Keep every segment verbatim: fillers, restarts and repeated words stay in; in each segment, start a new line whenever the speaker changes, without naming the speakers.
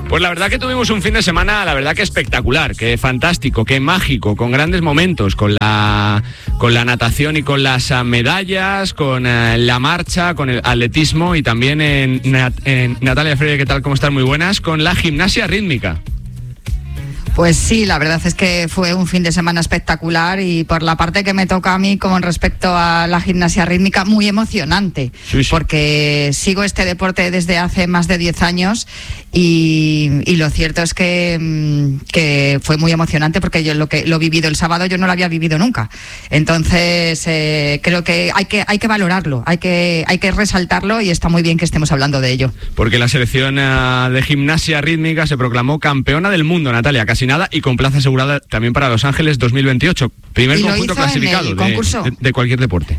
Pues la verdad que tuvimos un fin de semana, la verdad que espectacular, que fantástico, que mágico, con grandes momentos, con la con la natación y con las medallas, con uh, la marcha, con el atletismo y también en, en Natalia Freire, ¿qué tal? ¿Cómo estás? Muy buenas, con la gimnasia rítmica.
Pues sí, la verdad es que fue un fin de semana espectacular y por la parte que me toca a mí con respecto a la gimnasia rítmica, muy emocionante, sí, sí. Porque sigo este deporte desde hace más de diez años y, y lo cierto es que, que fue muy emocionante porque yo lo que lo he vivido el sábado yo no lo había vivido nunca. Entonces eh, creo que hay que hay que valorarlo, hay que hay que resaltarlo y está muy bien que estemos hablando de ello.
Porque la selección uh, de gimnasia rítmica se proclamó campeona del mundo, Natalia, casi nada, y con plaza asegurada también para Los Ángeles dos mil veintiocho. Primer conjunto clasificado de, de, de cualquier deporte.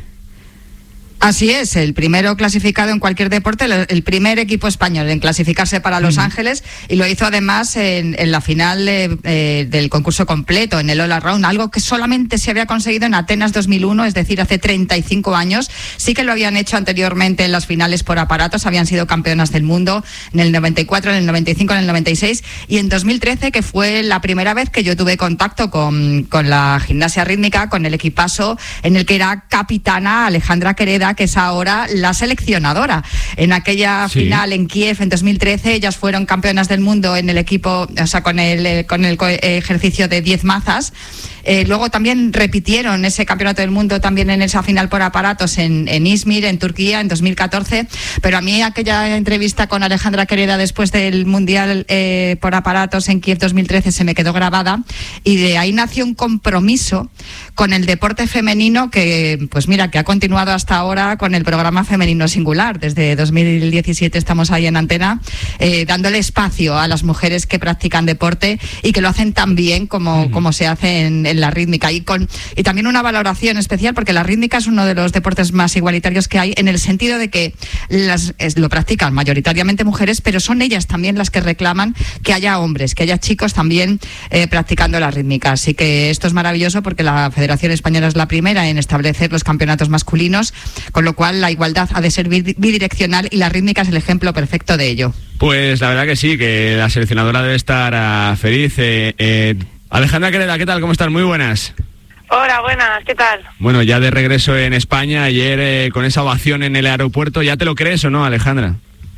Así es, el primero clasificado en cualquier deporte, el primer equipo español en clasificarse para Los Ángeles, y lo hizo además en, en la final eh, eh, del concurso completo, en el All Around, algo que solamente se había conseguido en Atenas dos mil uno, es decir, hace treinta y cinco años. Sí que lo habían hecho anteriormente en las finales por aparatos, habían sido campeonas del mundo en el noventa y cuatro, en el noventa y cinco, en el noventa y seis y en dos mil trece, que fue la primera vez que yo tuve contacto con, con la gimnasia rítmica, con el equipazo en el que era capitana Alejandra Quereda, que es ahora la seleccionadora. En aquella sí. final en Kiev en dos mil trece, ellas fueron campeonas del mundo en el equipo, o sea, con el, con el ejercicio de diez mazas. Eh, luego también repitieron ese campeonato del mundo también en esa final por aparatos en, en Izmir, en Turquía, en dos mil catorce. Pero a mí aquella entrevista con Alejandra Quereda después del Mundial eh, por aparatos en Kiev dos mil trece se me quedó grabada, y de ahí nació un compromiso con el deporte femenino que, pues mira, que ha continuado hasta ahora con el programa Femenino Singular. Desde dos mil diecisiete estamos ahí en antena, eh, dándole espacio a las mujeres que practican deporte y que lo hacen tan bien como, uh-huh. como se hace en, en la rítmica. Y, con, y también una valoración especial porque la rítmica es uno de los deportes más igualitarios que hay, en el sentido de que las, es, lo practican mayoritariamente mujeres, pero son ellas también las que reclaman que haya hombres, que haya chicos también eh, practicando la rítmica. Así que esto es maravilloso porque la Federación Española es la primera en establecer los campeonatos masculinos, con lo cual la igualdad ha de ser bidireccional y la rítmica es el ejemplo perfecto de ello.
Pues la verdad que sí, que la seleccionadora debe estar uh, feliz. Eh, eh, Alejandra Quereda, ¿qué tal? ¿Cómo estás? Muy buenas.
Hola, buenas, ¿qué tal?
Bueno, ya de regreso en España, ayer eh, con esa ovación en el aeropuerto, ¿ya te lo crees o no, Alejandra?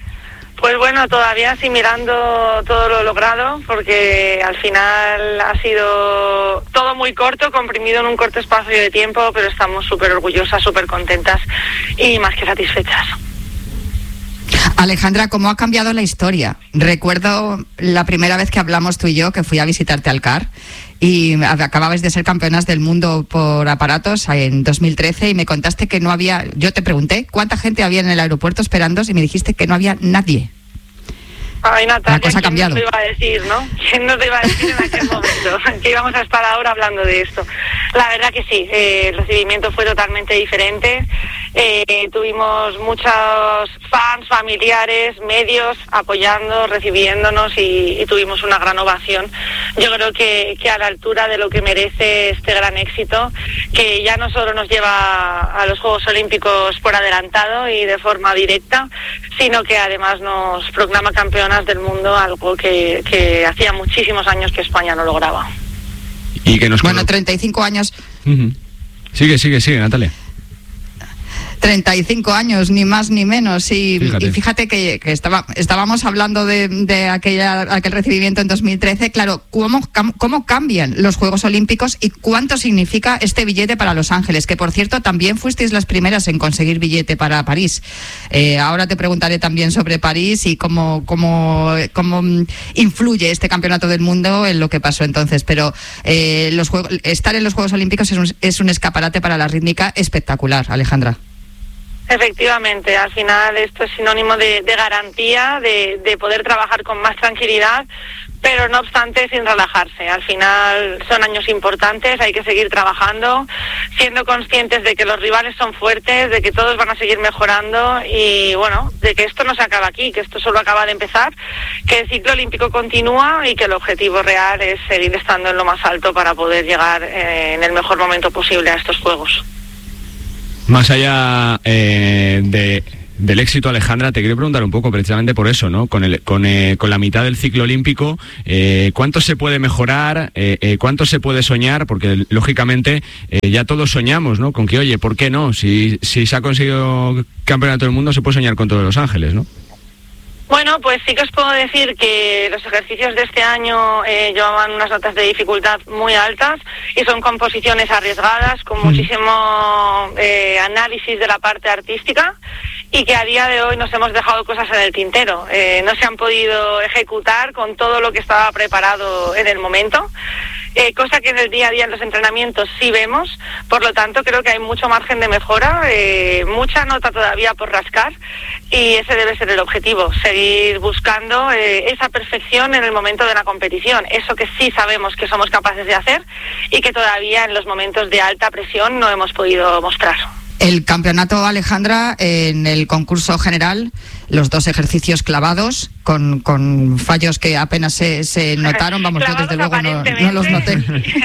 Pues bueno, todavía sí mirando todo lo logrado, porque al final ha sido todo muy corto, comprimido en un corto espacio de tiempo, pero estamos súper orgullosas, súper contentas y más que satisfechas.
Alejandra, ¿cómo ha cambiado la historia? Recuerdo la primera vez que hablamos tú y yo, que fui a visitarte al C A R, y acababais de ser campeonas del mundo por aparatos en dos mil trece, y me contaste que no había, yo te pregunté cuánta gente había en el aeropuerto esperando y me dijiste que no había nadie.
Ay, Natalia,
la cosa ha cambiado.
¿quién nos lo iba a decir, no? ¿Quién nos lo iba a decir en aquel momento? Que íbamos a estar ahora hablando de esto. La verdad que sí, eh, el recibimiento fue totalmente diferente. Eh, tuvimos muchos fans, familiares, medios apoyando, recibiéndonos y, y tuvimos una gran ovación. Yo creo que, que a la altura de lo que merece este gran éxito, que ya no solo nos lleva a los Juegos Olímpicos por adelantado y de forma directa, sino que además nos proclama campeonas del mundo, algo que, que hacía muchísimos años que España no lograba.
Y que nos
bueno, treinta y cinco años.
Uh-huh. Sigue, sigue, sigue, Natalia.
treinta y cinco años, ni más ni menos. Y fíjate, y fíjate que, que estaba, estábamos hablando de, de aquella, aquel recibimiento en dos mil trece. Claro, ¿cómo, ¿cómo cambian los Juegos Olímpicos y cuánto significa este billete para Los Ángeles? Que, por cierto, también fuisteis las primeras en conseguir billete para París. Eh, ahora te preguntaré también sobre París y cómo, cómo, cómo influye este campeonato del mundo en lo que pasó entonces. Pero eh, los juegos, estar en los Juegos Olímpicos es un, es un escaparate para la rítmica espectacular, Alejandra.
Efectivamente, al final esto es sinónimo de, de garantía, de, de poder trabajar con más tranquilidad, pero no obstante sin relajarse. Al final son años importantes, hay que seguir trabajando, siendo conscientes de que los rivales son fuertes, de que todos van a seguir mejorando y bueno, de que esto no se acaba aquí, que esto solo acaba de empezar, que el ciclo olímpico continúa y que el objetivo real es seguir estando en lo más alto para poder llegar eh, en el mejor momento posible a estos Juegos.
Más allá eh, de, del éxito, Alejandra, te quiero preguntar un poco precisamente por eso, ¿no? Con, el, con, eh, con la mitad del ciclo olímpico, eh, ¿cuánto se puede mejorar? Eh, eh, ¿Cuánto se puede soñar? Porque, lógicamente, eh, ya todos soñamos, ¿no? Con que, oye, ¿por qué no? Si, si se ha conseguido campeonato del mundo, se puede soñar con todos Los Ángeles, ¿no?
Bueno, pues sí que os puedo decir que los ejercicios de este año eh, llevaban unas notas de dificultad muy altas y son composiciones arriesgadas, con muchísimo eh, análisis de la parte artística, y que a día de hoy nos hemos dejado cosas en el tintero. Eh, no se han podido ejecutar con todo lo que estaba preparado en el momento. Eh, cosa que en el día a día en los entrenamientos sí vemos, por lo tanto creo que hay mucho margen de mejora, eh, mucha nota todavía por rascar, y ese debe ser el objetivo, seguir buscando eh, esa perfección en el momento de la competición, eso que sí sabemos que somos capaces de hacer y que todavía en los momentos de alta presión no hemos podido mostrar.
El campeonato, Alejandra, en el concurso general, los dos ejercicios clavados, con, con fallos que apenas se, se notaron, vamos, yo desde luego no, no los noté.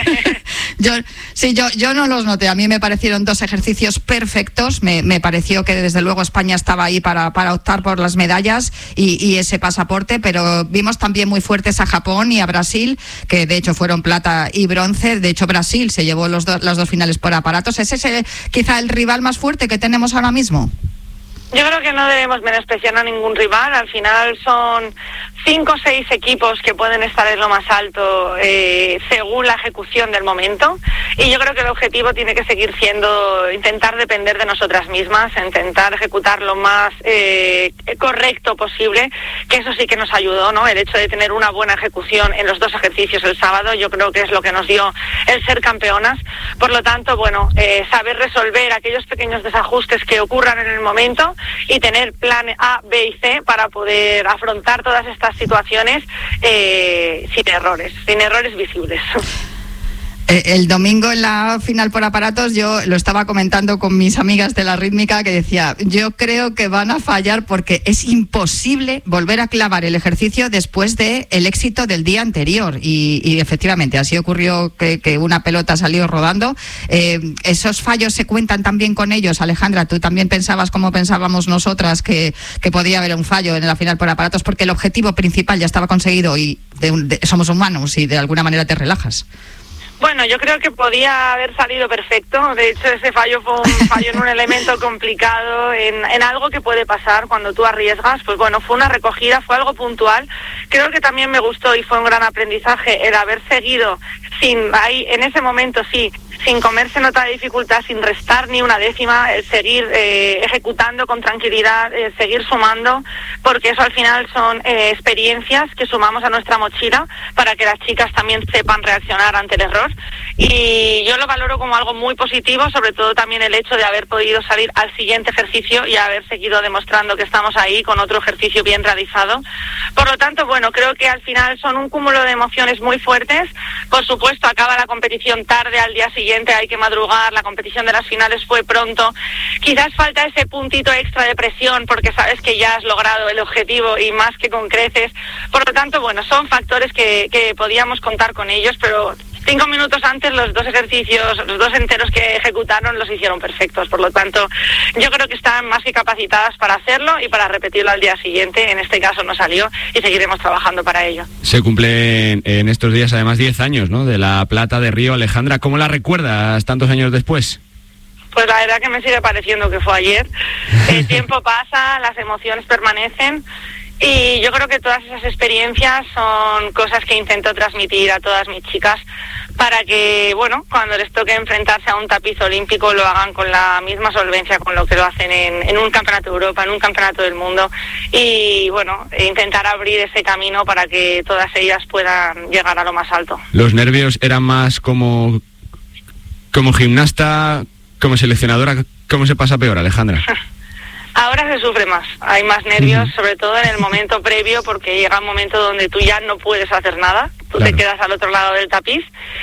yo, sí, yo, yo no los noté, a mí me parecieron dos ejercicios perfectos, me, me pareció que desde luego España estaba ahí para, para optar por las medallas y, y ese pasaporte, pero vimos también muy fuertes a Japón y a Brasil, que de hecho fueron plata y bronce. De hecho Brasil se llevó los do, las dos finales por aparatos. ¿Es ese quizá el rival más fuerte que tenemos ahora mismo?
Yo creo que no debemos menospreciar a ningún rival. Al final son cinco o seis equipos que pueden estar en lo más alto eh, según la ejecución del momento, y yo creo que el objetivo tiene que seguir siendo intentar depender de nosotras mismas, intentar ejecutar lo más eh, correcto posible, que eso sí que nos ayudó, ¿no? El hecho de tener una buena ejecución en los dos ejercicios el sábado, yo creo que es lo que nos dio el ser campeonas. Por lo tanto, bueno, eh, saber resolver aquellos pequeños desajustes que ocurran en el momento y tener plan A, B y C para poder afrontar todas estas situaciones eh, sin errores, sin errores visibles.
El domingo en la final por aparatos yo lo estaba comentando con mis amigas de la rítmica, que decía, yo creo que van a fallar porque es imposible volver a clavar el ejercicio después del éxito del día anterior, y, y efectivamente así ocurrió, que, que una pelota salió rodando. Eh, esos fallos se cuentan también con ellos. Alejandra, tú también pensabas como pensábamos nosotras que, que podía haber un fallo en la final por aparatos, porque el objetivo principal ya estaba conseguido y de, de, somos humanos y de alguna manera te relajas.
Bueno, yo creo que podía haber salido perfecto. De hecho, ese fallo fue un fallo en un elemento complicado, en, en algo que puede pasar cuando tú arriesgas. Pues bueno, fue una recogida, fue algo puntual. Creo que también me gustó y fue un gran aprendizaje el haber seguido sin, ahí, en ese momento sí, sin comerse nota de dificultad, sin restar ni una décima, el seguir eh, ejecutando con tranquilidad, el seguir sumando, porque eso al final son eh, experiencias que sumamos a nuestra mochila para que las chicas también sepan reaccionar ante el error. Y yo lo valoro como algo muy positivo, sobre todo también el hecho de haber podido salir al siguiente ejercicio y haber seguido demostrando que estamos ahí con otro ejercicio bien realizado. Por lo tanto, bueno, creo que al final son un cúmulo de emociones muy fuertes. Por supuesto, acaba la competición tarde, al día siguiente hay que madrugar, la competición de las finales fue pronto. Quizás falta ese puntito extra de presión porque sabes que ya has logrado el objetivo y más que con creces. Por lo tanto, bueno, son factores que, que podíamos contar con ellos, pero cinco minutos antes los dos ejercicios, los dos enteros que ejecutaron los hicieron perfectos. Por lo tanto, yo creo que están más que capacitadas para hacerlo y para repetirlo al día siguiente. En este caso no salió y seguiremos trabajando para ello.
Se cumplen en estos días además diez años, ¿no?, de la plata de Río. Alejandra, ¿cómo la recuerdas tantos años después?
Pues la verdad que me sigue pareciendo que fue ayer. El tiempo pasa, las emociones permanecen. Y yo creo que todas esas experiencias son cosas que intento transmitir a todas mis chicas para que, bueno, cuando les toque enfrentarse a un tapiz olímpico lo hagan con la misma solvencia con lo que lo hacen en, en un campeonato de Europa, en un campeonato del mundo, y, bueno, intentar abrir ese camino para que todas ellas puedan llegar a lo más alto.
¿Los nervios eran más como, como gimnasta, como seleccionadora? ¿Cómo se pasa peor, Alejandra?
Ahora se sufre más, hay más nervios, sobre todo en el momento previo, porque llega un momento donde tú ya no puedes hacer nada, tú claro. te quedas al otro lado del tapiz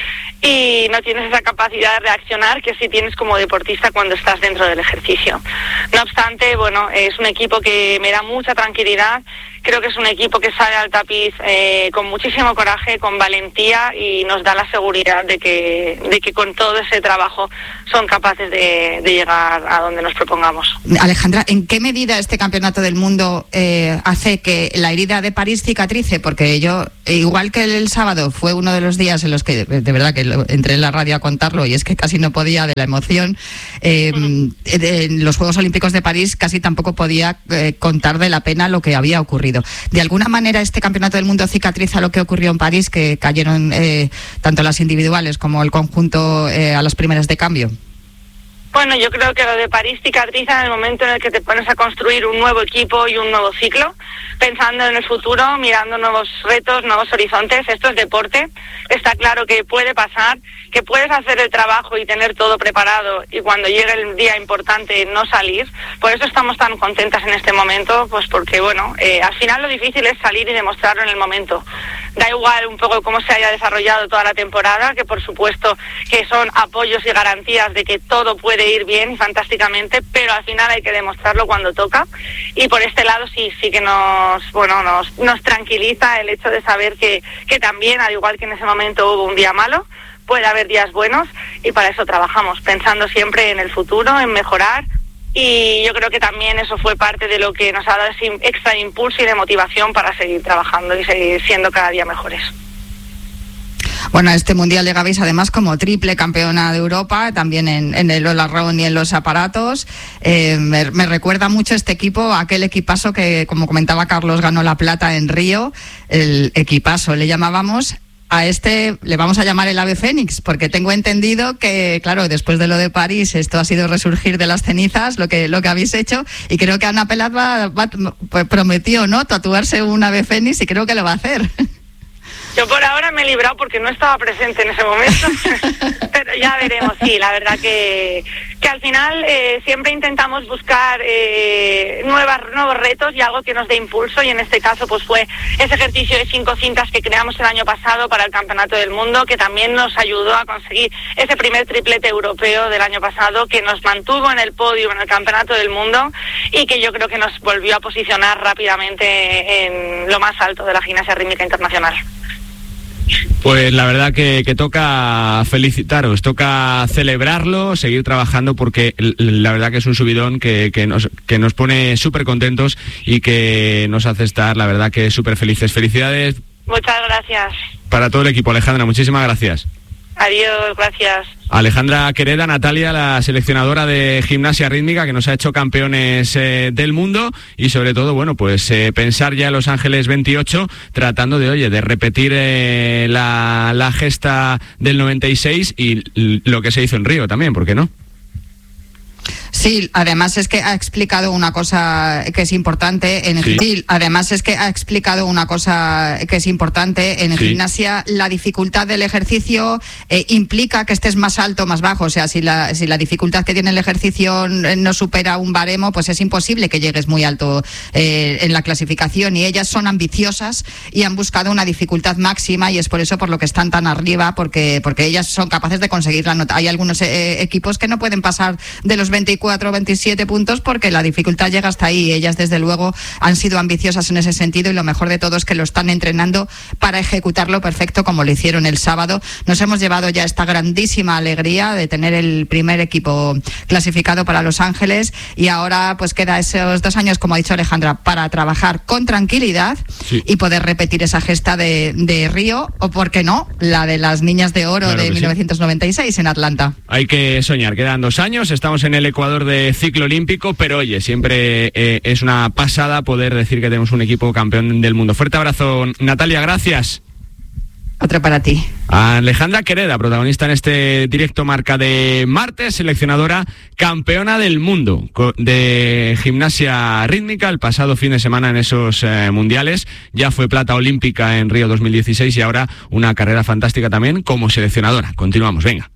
y no tienes esa capacidad de reaccionar que sí tienes como deportista cuando estás dentro del ejercicio. No obstante, bueno, es un equipo que me da mucha tranquilidad. Creo que es un equipo que sale al tapiz eh, con muchísimo coraje, con valentía, y nos da la seguridad de que, de que con todo ese trabajo son capaces de, de llegar a donde nos propongamos.
Alejandra, ¿en qué medida este campeonato del mundo eh, hace que la herida de París cicatrice? Porque yo, igual que el sábado, fue uno de los días en los que de verdad que entré en la radio a contarlo y es que casi no podía de la emoción. Eh, uh-huh. En los Juegos Olímpicos de París casi tampoco podía eh, contar de la pena lo que había ocurrido. ¿De alguna manera este campeonato del mundo cicatriza lo que ocurrió en París, que cayeron eh, tanto las individuales como el conjunto eh, a las primeras de cambio?
Bueno, yo creo que lo de París cicatriza en el momento en el que te pones a construir un nuevo equipo y un nuevo ciclo, pensando en el futuro, mirando nuevos retos, nuevos horizontes. Esto es deporte. Está claro que puede pasar, que puedes hacer el trabajo y tener todo preparado y cuando llegue el día importante no salir. Por eso estamos tan contentas en este momento, pues porque, bueno, eh, al final lo difícil es salir y demostrarlo en el momento. Da igual un poco cómo se haya desarrollado toda la temporada, que por supuesto que son apoyos y garantías de que todo puede ir bien y fantásticamente, pero al final hay que demostrarlo cuando toca, y por este lado sí sí que nos bueno nos nos tranquiliza el hecho de saber que que también, al igual que en ese momento hubo un día malo, puede haber días buenos, y para eso trabajamos, pensando siempre en el futuro, en mejorar, y yo creo que también eso fue parte de lo que nos ha dado ese extra impulso y de motivación para seguir trabajando y seguir siendo cada día mejores.
Bueno, a este Mundial llegabais además como triple campeona de Europa, también en, en el all-around y en los aparatos. Eh, me, me recuerda mucho este equipo, aquel equipazo que, como comentaba Carlos, ganó la plata en Río. El equipazo le llamábamos. A este le vamos a llamar el ave fénix, porque tengo entendido que, claro, después de lo de París, esto ha sido resurgir de las cenizas, lo que lo que habéis hecho, y creo que Ana Pelat va, va, pues prometió, ¿no?, tatuarse un ave fénix, y creo que lo va a hacer.
Yo por ahora me he librado porque no estaba presente en ese momento, pero ya veremos. Sí, la verdad que, que al final eh, siempre intentamos buscar eh, nuevas, nuevos retos y algo que nos dé impulso, y en este caso pues fue ese ejercicio de cinco cintas que creamos el año pasado para el Campeonato del Mundo, que también nos ayudó a conseguir ese primer triplete europeo del año pasado, que nos mantuvo en el podio en el Campeonato del Mundo y que yo creo que nos volvió a posicionar rápidamente en lo más alto de la gimnasia rítmica internacional.
Pues la verdad que, que toca felicitaros, toca celebrarlo, seguir trabajando, porque la verdad que es un subidón que, que, nos, que nos pone súper contentos y que nos hace estar, la verdad, que súper felices. Felicidades.
Muchas gracias.
Para todo el equipo, Alejandra, muchísimas gracias.
Adiós, gracias.
Alejandra Quereda, Natalia, la seleccionadora de gimnasia rítmica, que nos ha hecho campeones eh, del mundo, y sobre todo, bueno, pues eh, pensar ya en Los Ángeles veintiocho, tratando de, oye, de repetir eh, la, la gesta del noventa y seis y lo que se hizo en Río también, ¿por qué no?
Sí, además es que ha explicado una cosa que es importante en el
sí.
sí, además es que ha explicado una cosa que es importante en el sí. gimnasia. La dificultad del ejercicio eh, implica que estés más alto o más bajo. O sea, si la, si la dificultad que tiene el ejercicio no supera un baremo, pues es imposible que llegues muy alto eh, en la clasificación. Y ellas son ambiciosas y han buscado una dificultad máxima, y es por eso por lo que están tan arriba, porque, porque ellas son capaces de conseguir la nota. Hay algunos eh, equipos que no pueden pasar de los veinticuatro o veintisiete puntos porque la dificultad llega hasta ahí. Ellas, desde luego, han sido ambiciosas en ese sentido, y lo mejor de todo es que lo están entrenando para ejecutarlo perfecto, como lo hicieron el sábado. Nos hemos llevado ya esta grandísima alegría de tener el primer equipo clasificado para Los Ángeles, y ahora pues queda esos dos años, como ha dicho Alejandra, para trabajar con tranquilidad sí. y poder repetir esa gesta de, de Río, o por qué no, la de las niñas de oro claro de mil novecientos noventa y seis sí. en Atlanta.
Hay que soñar, quedan dos años, estamos en el Ecuador de ciclo olímpico, pero oye, siempre eh, es una pasada poder decir que tenemos un equipo campeón del mundo. Fuerte abrazo, Natalia, gracias.
Otro para ti.
Alejandra Quereda, protagonista en este directo Marca de martes, seleccionadora campeona del mundo de gimnasia rítmica el pasado fin de semana en esos eh, mundiales. Ya fue plata olímpica en Río dos mil dieciséis y ahora una carrera fantástica también como seleccionadora. Continuamos, venga.